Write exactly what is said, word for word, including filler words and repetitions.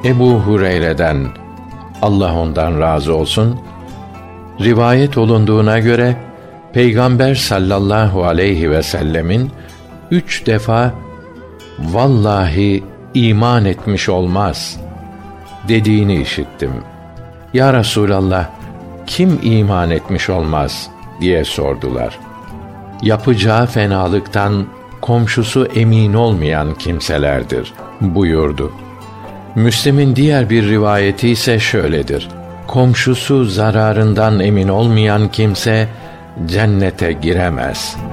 Ebu Hureyre'den, Allah ondan razı olsun, rivayet olunduğuna göre Peygamber sallallahu aleyhi ve sellemin üç defa "Vallahi iman etmiş olmaz" dediğini işittim. Ya Resulallah, kim iman etmiş olmaz diye sordular. Yapacağı fenalıktan komşusu emin olmayan kimselerdir buyurdu. Müslim'in diğer bir rivayeti ise şöyledir: komşusu zararından emin olmayan kimse cennete giremez.